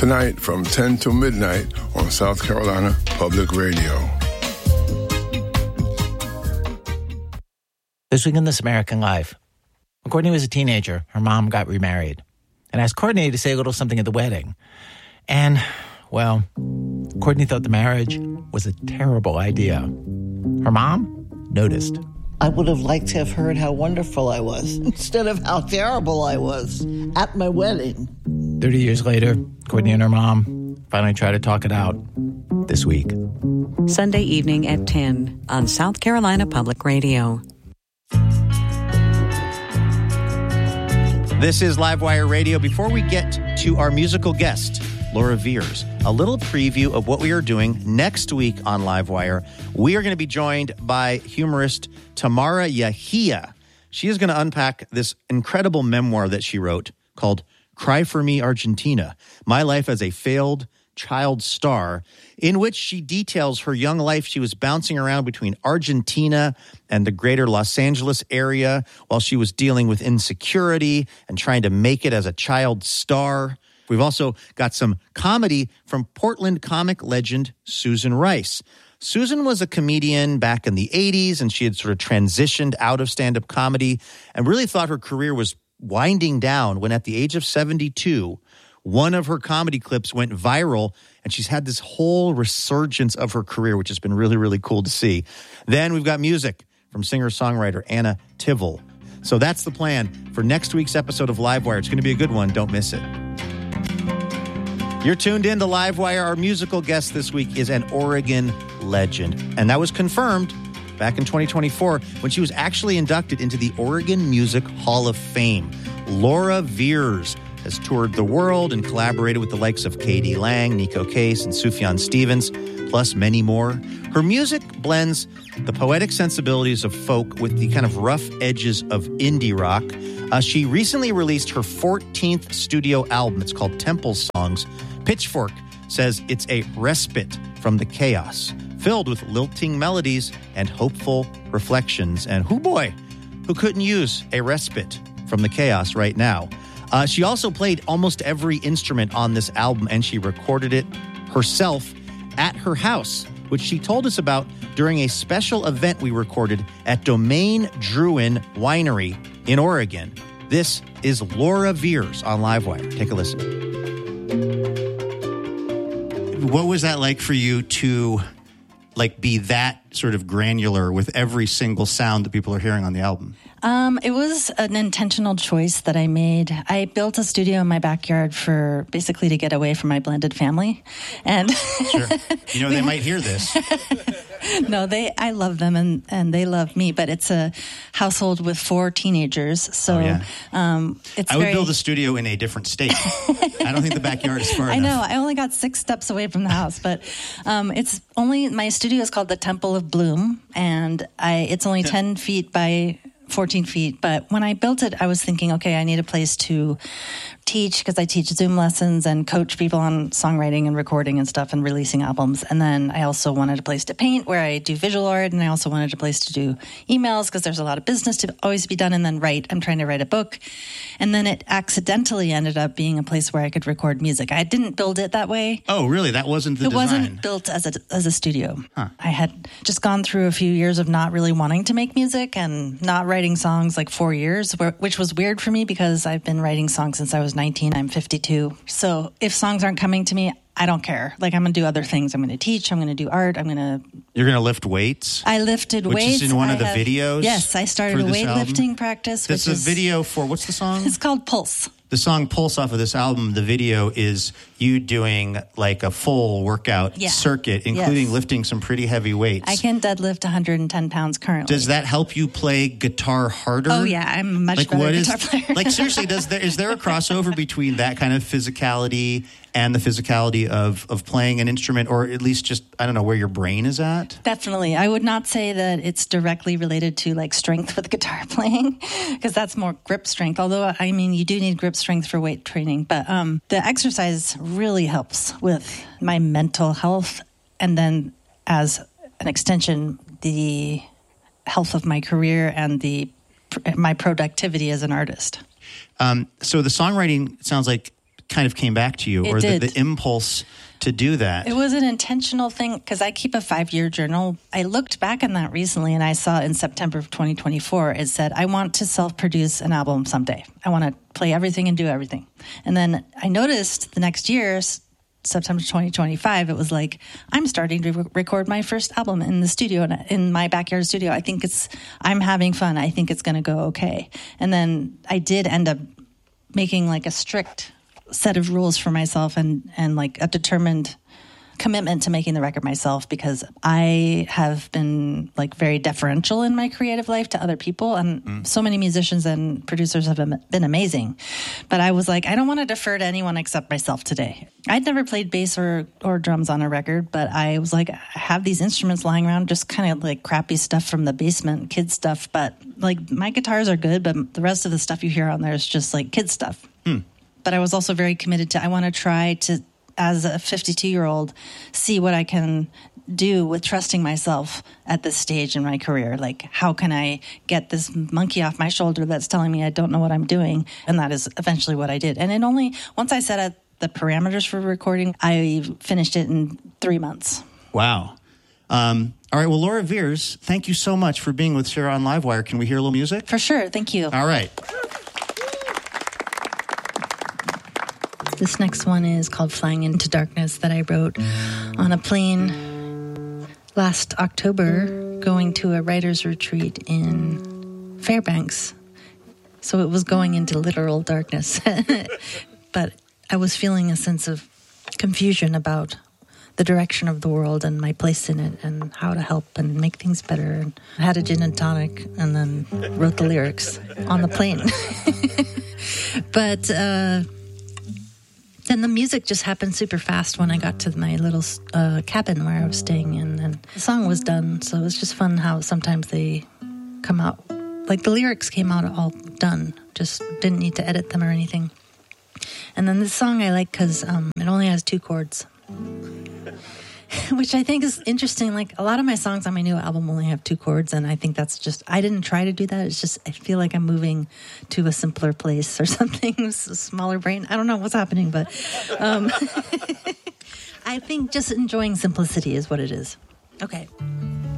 Tonight from 10 to midnight on South Carolina Public Radio. This week in This American Life. When Courtney was a teenager, her mom got remarried and asked Courtney to say a little something at the wedding. And, well, Courtney thought the marriage was a terrible idea. Her mom noticed. I would have liked to have heard how wonderful I was instead of how terrible I was at my wedding. 30 years later, Courtney and her mom finally tried to talk it out this week. Sunday evening at 10 on South Carolina Public Radio. This is Livewire Radio. Before we get to our musical guest, Laura Veirs, a little preview of what we are doing next week on Livewire. We are going to be joined by humorist Tamara Yahia. She is going to unpack this incredible memoir that she wrote called Cry for Me, Argentina, My Life as a Failed Child Star, in which she details her young life. She was bouncing around between Argentina and the greater Los Angeles area while she was dealing with insecurity and trying to make it as a child star. We've also got some comedy from Portland comic legend Susan Rice. Susan was a comedian back in the 80s, and she had sort of transitioned out of stand-up comedy and really thought her career was winding down when at the age of 72, one of her comedy clips went viral, and she's had this whole resurgence of her career, which has been really, really cool to see. Then we've got music from singer-songwriter Anna Tivel. So that's the plan for next week's episode of Livewire. It's going to be a good one. Don't miss it. You're tuned in to Livewire. Our musical guest this week is an Oregon legend, and that was confirmed back in 2024 when she was actually inducted into the Oregon Music Hall of Fame. Laura Veirs has toured the world and collaborated with the likes of K.D. Lang, Nico Case, and Sufjan Stevens, plus many more. Her music blends the poetic sensibilities of folk with the kind of rough edges of indie rock. She recently released her 14th studio album. It's called Temple Songs. Pitchfork says it's a respite from the chaos, filled with lilting melodies and hopeful reflections. And who couldn't use a respite from the chaos right now? She also played almost every instrument on this album, and she recorded it herself at her house, which she told us about during a special event we recorded at Domaine Druin Winery in Oregon. This is Laura Veirs on Livewire. Take a listen. What was that like for you to be that sort of granular with every single sound that people are hearing on the album? It was an intentional choice that I made. I built a studio in my backyard for basically to get away from my blended family. And sure. They might hear this. No, I love them and they love me, but it's a household with 4 teenagers. So I would build a studio in a different state. I don't think the backyard is far enough. I know. I only got 6 steps away from the house, but my studio is called the Temple of Bloom, and it's only 10 feet by 14 feet. But when I built it, I was thinking, okay, I need a place to teach, because I teach Zoom lessons and coach people on songwriting and recording and stuff and releasing albums. And then I also wanted a place to paint where I do visual art, and I also wanted a place to do emails because there's a lot of business to always be done, and then write. I'm trying to write a book. And then it accidentally ended up being a place where I could record music. I didn't build it that way. Oh, really? That wasn't the design? It wasn't built as a studio. Huh. I had just gone through a few years of not really wanting to make music and not writing songs, 4 years, which was weird for me because I've been writing songs since I was 19. I'm 52. So if songs aren't coming to me, I don't care. I'm going to do other things. I'm going to teach. I'm going to do art. You're going to lift weights? I lifted weights. Which is in one of the videos? Yes, I started a weightlifting practice. That's a video for, what's the song? It's called Pulse. The song Pulse off of this album, the video is you doing a full workout circuit, including lifting some pretty heavy weights. I can deadlift 110 pounds currently. Does that help you play guitar harder? Oh, yeah. I'm a much better guitar player. Seriously, is there a crossover between that kind of physicality and the physicality of playing an instrument, or at least just, I don't know, where your brain is at? Definitely. I would not say that it's directly related to strength with guitar playing, because that's more grip strength. Although, you do need grip strength for weight training. But the exercise really helps with my mental health, and then as an extension, the health of my career and my productivity as an artist. So the songwriting sounds like kind of came back to you, It or did. the impulse to do that? It was an intentional thing because I keep a 5-year journal. I looked back on that recently and I saw in September of 2024, it said, I want to self-produce an album someday. I want to play everything and do everything. And then I noticed the next year, September 2025, it was like, I'm starting to record my first album in the studio, in my backyard studio. I'm having fun. I think it's going to go okay. And then I did end up making like a strict set of rules for myself and like a determined commitment to making the record myself, because I have been like very deferential in my creative life to other people, and so many musicians and producers have been amazing, but I was like, I don't want to defer to anyone except myself today. I'd never played bass or drums on a record, but I was like, I have these instruments lying around, just kind of like crappy stuff from the basement, kid stuff, but like my guitars are good, but the rest of the stuff you hear on there is just like kid stuff. But I was also very committed to, I want to try to, as a 52-year-old, see what I can do with trusting myself at this stage in my career. Like, how can I get this monkey off my shoulder that's telling me I don't know what I'm doing? And that is eventually what I did. And it only, once I set up the parameters for recording, I finished it in 3 months. Wow. All right. Well, Laura Veirs, thank you so much for being with Sarah on Livewire. Can we hear a little music? For sure. Thank you. All right. This next one is called Flying Into Darkness, that I wrote on a plane last October going to a writer's retreat in Fairbanks. So it was going into literal darkness. But I was feeling a sense of confusion about the direction of the world and my place in it and how to help and make things better. And I had a gin and tonic and then wrote the lyrics on the plane. But then the music just happened super fast when I got to my little cabin where I was staying in, and the song was done. So it was just fun how sometimes they come out, like the lyrics came out all done, just didn't need to edit them or anything. And then this song I like because it only has 2 chords, which I think is interesting. Like a lot of my songs on my new album only have 2 chords, and I think that's just, I didn't try to do that. It's just, I feel like I'm moving to a simpler place or something, a smaller brain. I don't know what's happening, but I think just enjoying simplicity is what it is. Okay.